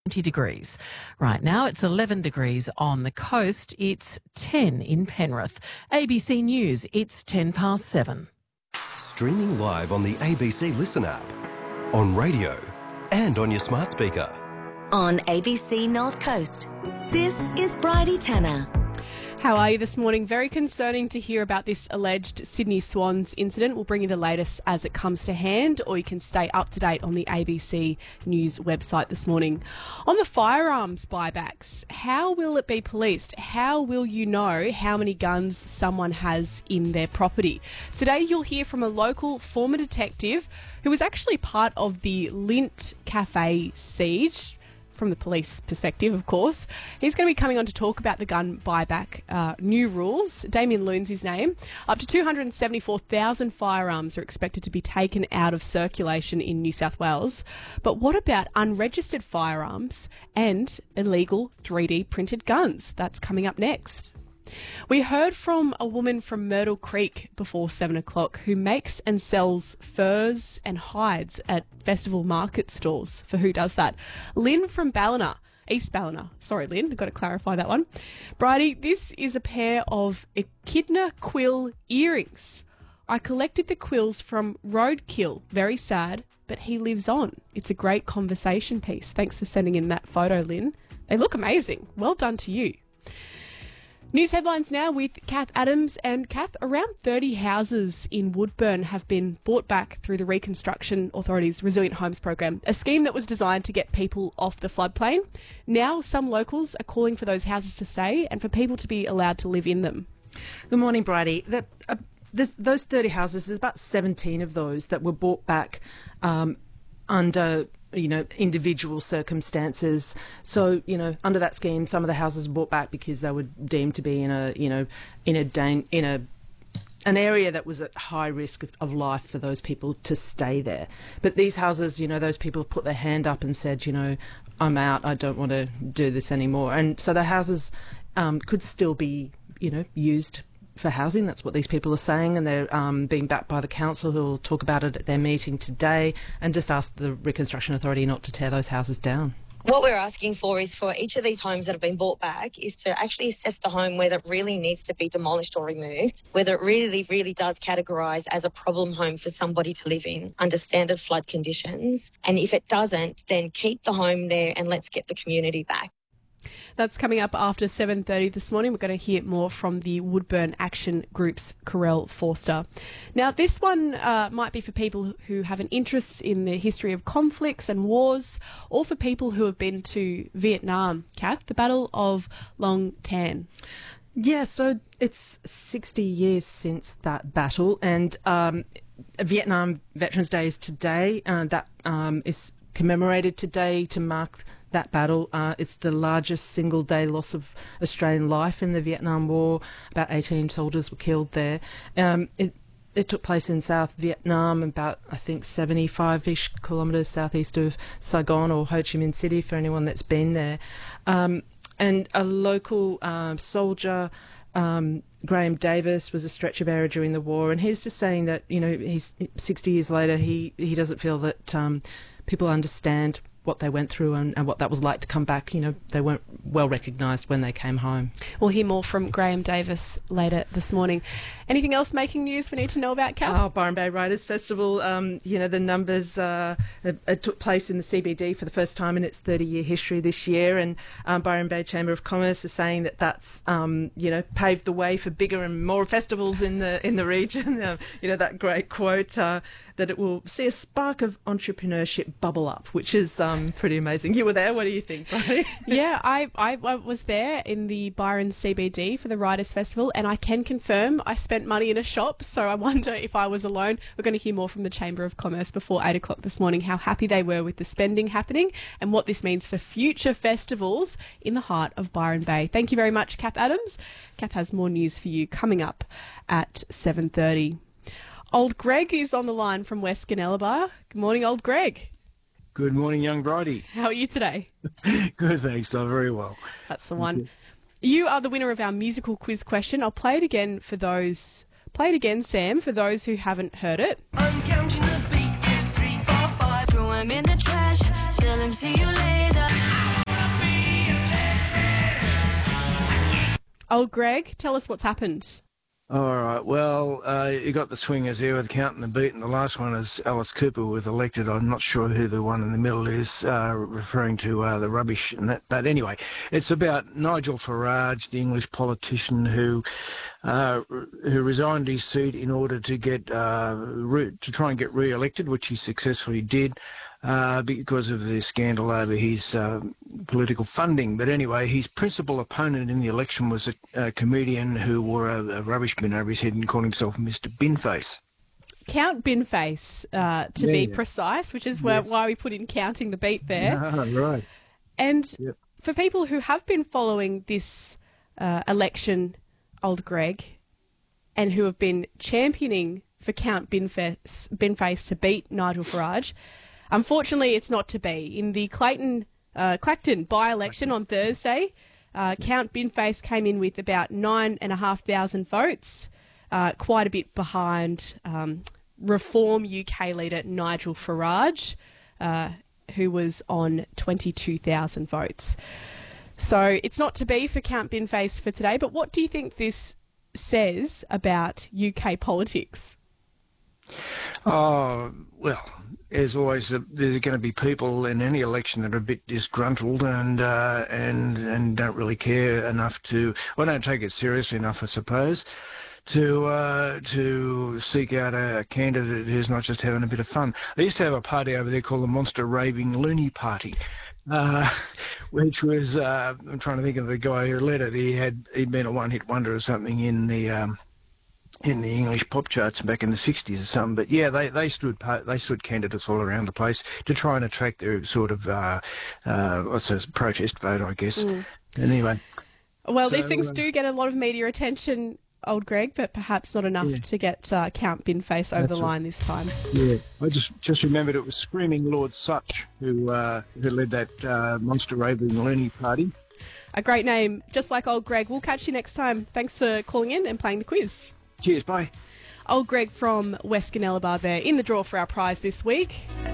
20 degrees. Right now it's 11 degrees on the coast. It's 10 in Penrith. ABC News, it's 7:10. Streaming live on the ABC Listen app, on radio and on your smart speaker. On ABC North Coast, this is Bridie Tanner. How are you this morning? Very concerning to hear about this alleged Sydney Swans incident. We'll bring you the latest as it comes to hand, or you can stay up to date on the ABC News website this morning. On the firearms buybacks, how will it be policed? How will you know how many guns someone has in their property? Today you'll hear from a local former detective who was actually part of the Lindt Cafe siege, from the police perspective, of course. He's going to be coming on to talk about the gun buyback new rules. Damien Loon's his name. Up to 274,000 firearms are expected to be taken out of circulation in New South Wales. But what about unregistered firearms and illegal 3D printed guns? That's coming up next. We heard from a woman from Myrtle Creek before 7 o'clock who makes and sells furs and hides at festival market stalls. For who does that? Lynn from Ballina, East Ballina. Sorry, Lynn, I've got to clarify that one. Bridie, this is a pair of echidna quill earrings. I collected the quills from Roadkill. Very sad, but he lives on. It's a great conversation piece. Thanks for sending in that photo, Lynn. They look amazing. Well done to you. News headlines now with Kath Adams. And Kath, around 30 houses in Woodburn have been bought back through the Reconstruction Authority's Resilient Homes program, a scheme that was designed to get people off the floodplain. Now some locals are calling for those houses to stay and for people to be allowed to live in them. Good morning, Bridie. Those 30 houses, there's about 17 of those that were bought back under individual circumstances. So, under that scheme, some of the houses were bought back because they were deemed to be in an area that was at high risk of life for those people to stay there. But these houses, those people put their hand up and said, I'm out, I don't want to do this anymore. And so the houses could still be, used for housing. That's what these people are saying, and they're being backed by the council, who will talk about it at their meeting today, and just ask the Reconstruction Authority not to tear those houses down. What we're asking for is for each of these homes that have been bought back is to actually assess the home whether it really needs to be demolished or removed, whether it really, really does categorise as a problem home for somebody to live in under standard flood conditions. And if it doesn't, then keep the home there and let's get the community back. That's coming up after 7:30 this morning. We're going to hear more from the Woodburn Action Group's Corel Forster. Now, this one might be for people who have an interest in the history of conflicts and wars, or for people who have been to Vietnam. Kath, the Battle of Long Tan. Yeah, so it's 60 years since that battle, and Vietnam Veterans Day is today. That is commemorated today to mark that battle. It's the largest single-day loss of Australian life in the Vietnam War. About 18 soldiers were killed there. It took place in South Vietnam, about, I think, 75-ish kilometres southeast of Saigon or Ho Chi Minh City, for anyone that's been there. And a local soldier, Graham Davis, was a stretcher bearer during the war, and he's just saying that, he's 60 years later, he doesn't feel that people understand what they went through and what that was like to come back. They weren't well recognised when they came home. We'll hear more from Graham Davis later this morning. Anything else making news we need to know about, Cal? Byron Bay Writers Festival, the numbers, it took place in the CBD for the first time in its 30-year history this year, and Byron Bay Chamber of Commerce is saying that that's, paved the way for bigger and more festivals in the region. That great quote, that it will see a spark of entrepreneurship bubble up, which is pretty amazing. You were there. What do you think, Bridie? Yeah, I was there in the Byron CBD for the Writers Festival, and I can confirm I spent money in a shop, so I wonder if I was alone. We're going to hear more from the Chamber of Commerce before 8 o'clock this morning, how happy they were with the spending happening and what this means for future festivals in the heart of Byron Bay. Thank you very much, Kath Adams. Kath has more news for you coming up at 7:30. Old Greg is on the line from West Gunnellabar. Good morning, Old Greg. Good morning, young Bridie. How are you today? Good, thanks. I'm very well. That's the one. You are the winner of our musical quiz question. I'll play it again, Sam, for those who haven't heard it. I'm counting the beat, 2, 3, 4, 5. Throw him in the trash, tell him see you later. Old Greg, tell us what's happened. All right. Well, you got the swingers here with Count and the Beat, and the last one is Alice Cooper with Elected. I'm not sure who the one in the middle is, referring to the rubbish and that. But anyway, it's about Nigel Farage, the English politician who resigned his seat in order to get to try and get re-elected, which he successfully did. Because of the scandal over his political funding. But anyway, his principal opponent in the election was a comedian who wore a rubbish bin over his head and called himself Mr. Binface. Count Binface, to be precise, which is why we put in Counting the Beat there. Right. And for people who have been following this election, Old Greg, and who have been championing for Count Binface to beat Nigel Farage, unfortunately, it's not to be. In the Clacton by-election on Thursday, Count Binface came in with about 9,500 votes, quite a bit behind Reform UK leader Nigel Farage, who was on 22,000 votes. So it's not to be for Count Binface for today, but what do you think this says about UK politics? Oh, well, as always, there's going to be people in any election that are a bit disgruntled and don't really care enough don't take it seriously enough, I suppose, to seek out a candidate who's not just having a bit of fun. They used to have a party over there called the Monster Raving Loony Party, which was I'm trying to think of the guy who led it. He'd been a one-hit wonder or something in the English pop charts back in the 60s or something. But yeah, they stood candidates all around the place to try and attract their sort of protest vote, I guess. Anyway. Well, these things do get a lot of media attention, Old Greg, but perhaps not enough to get Count Binface over the line this time. Yeah, I just remembered it was Screaming Lord Sutch who led that Monster Raving Loony Party. A great name, just like Old Greg. We'll catch you next time. Thanks for calling in and playing the quiz. Cheers, bye. Old Greg from West Bar there in the draw for our prize this week.